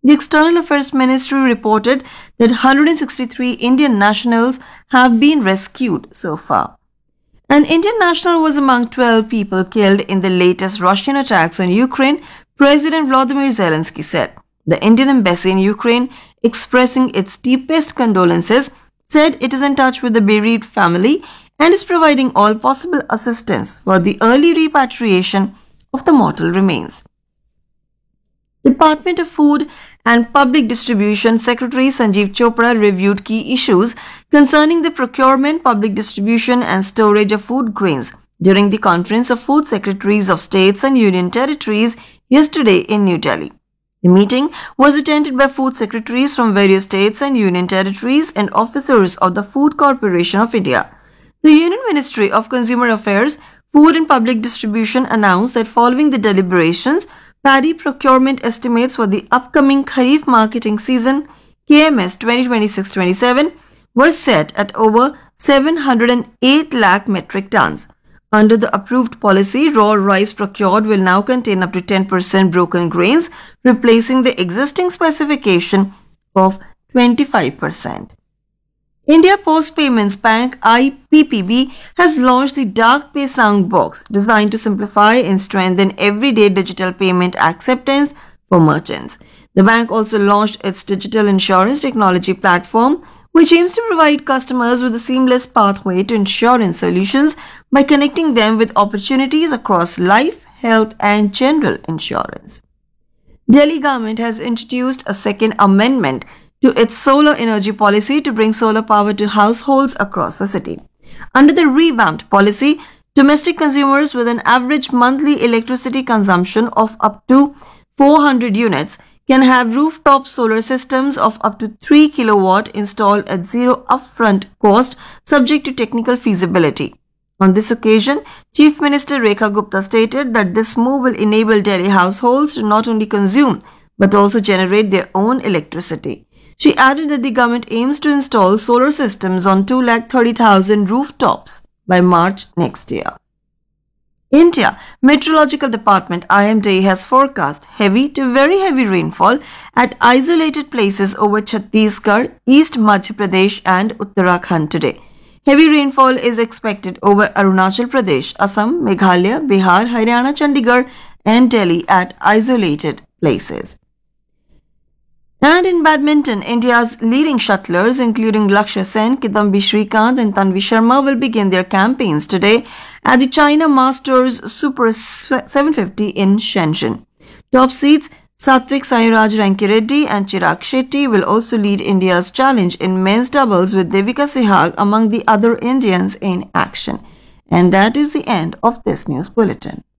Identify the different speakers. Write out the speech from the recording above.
Speaker 1: The External Affairs Ministry reported that 163 Indian nationals have been rescued so far. An Indian national was among 12 people killed in the latest Russian attacks on Ukraine, President Volodymyr Zelensky said. The Indian embassy in Ukraine, expressing its deepest condolences, said it is in touch with the bereaved family and is providing all possible assistance for the early repatriation of the mortal remains. Department of Food and Public Distribution Secretary Sanjeev Chopra reviewed key issues concerning the procurement, public distribution and storage of food grains during the Conference of Food Secretaries of States and Union Territories yesterday in New Delhi. The meeting was attended by food secretaries from various states and union territories and officers of the Food Corporation of India. The Union Ministry of Consumer Affairs, Food and Public Distribution announced that following the deliberations, paddy procurement estimates for the upcoming Kharif marketing season KMS 2026-27 were set at over 708 lakh metric tons. Under the approved policy, raw rice procured will now contain up to 10% broken grains, replacing the existing specification of 25%. India Post Payments Bank IPPB has launched the Dark Pay Sound Box, designed to simplify and strengthen everyday digital payment acceptance for merchants. The bank also launched its digital insurance technology platform, which aims to provide customers with a seamless pathway to insurance solutions by connecting them with opportunities across life, health and general insurance. Delhi government has introduced a second amendment to its solar energy policy to bring solar power to households across the city. Under the revamped policy, domestic consumers with an average monthly electricity consumption of up to 400 units can have rooftop solar systems of up to 3 kilowatt installed at zero upfront cost, subject to technical feasibility. On this occasion, Chief Minister Rekha Gupta stated that this move will enable Delhi households to not only consume but also generate their own electricity. She added that the government aims to install solar systems on 230,000 rooftops by March next year. India Meteorological Department IMD has forecast heavy to very heavy rainfall at isolated places over Chhattisgarh, East Madhya Pradesh and Uttarakhand today. Heavy rainfall is expected over Arunachal Pradesh, Assam, Meghalaya, Bihar, Haryana, Chandigarh and Delhi at isolated places. And in badminton, India's leading shuttlers, including Lakshya Sen, Kidambi Shrikant and Tanvi Sharma, will begin their campaigns today at the China Masters Super 750 in Shenzhen. Top seeds Satvik Sairaj Rankireddy and Chirag Shetty will also lead India's challenge in men's doubles with Devika Sehag among the other Indians in action. And that is the end of this news bulletin.